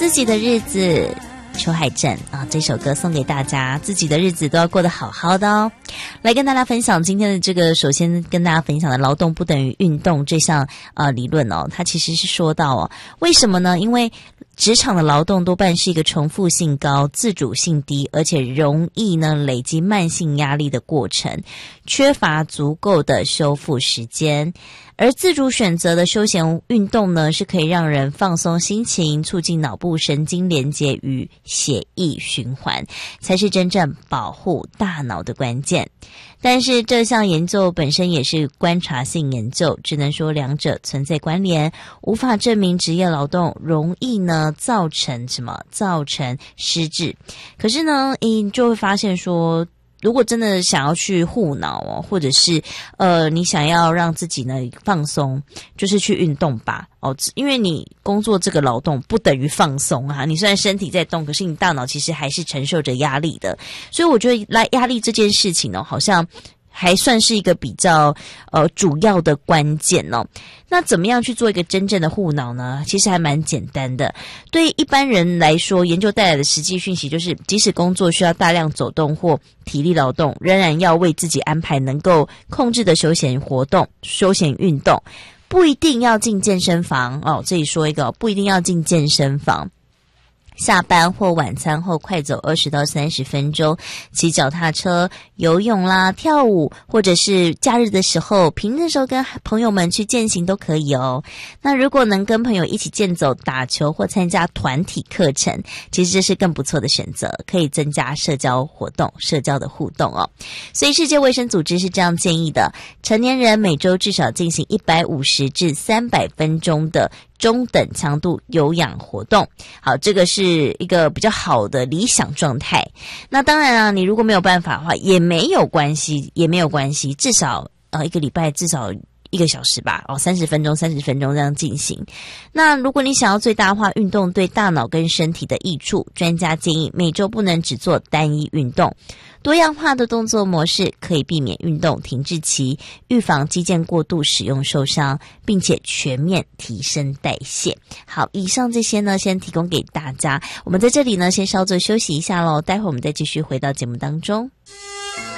自己的日子，邱海正啊，这首歌送给大家，自己的日子都要过得好好的哦。来跟大家分享今天的这个，首先跟大家分享的劳动不等于运动这项理论哦，它其实是说到哦，为什么呢？因为职场的劳动多半是一个重复性高、自主性低，而且容易呢累积慢性压力的过程，缺乏足够的修复时间。而自主选择的休闲运动呢，是可以让人放松心情，促进脑部神经连接与血液循环，才是真正保护大脑的关键。但是这项研究本身也是观察性研究，只能说两者存在关联，无法证明职业劳动容易呢造成失智。可是呢，你就会发现说，如果真的想要去护脑哦，或者是你想要让自己呢放松，就是去运动吧哦，因为你工作这个劳动不等于放松啊，你虽然身体在动，可是你大脑其实还是承受着压力的。所以我觉得压力这件事情呢，好像还算是一个比较主要的关键哦。那怎么样去做一个真正的护脑呢？其实还蛮简单的。对一般人来说，研究带来的实际讯息就是，即使工作需要大量走动或体力劳动，仍然要为自己安排能够控制的休闲活动、休闲运动，不一定要进健身房哦。这里说一个，不一定要进健身房。下班或晚餐后快走20到30分钟，骑脚踏车、游泳啦、跳舞，或者是假日的时候、平日的时候跟朋友们去健行都可以哦。那如果能跟朋友一起健走、打球或参加团体课程，其实这是更不错的选择，可以增加社交活动、社交的互动哦。所以世界卫生组织是这样建议的，成年人每周至少进行150至300分钟的中等强度有氧活动。好，这个是一个比较好的理想状态。那当然啊，你如果没有办法的话也没有关系，至少一个礼拜至少1个小时吧，30分钟这样进行。那如果你想要最大化运动对大脑跟身体的益处，专家建议每周不能只做单一运动，多样化的动作模式可以避免运动停滞期，预防肌腱过度使用受伤，并且全面提升代谢。好，以上这些呢先提供给大家，我们在这里呢先稍作休息一下咯，待会我们再继续回到节目当中。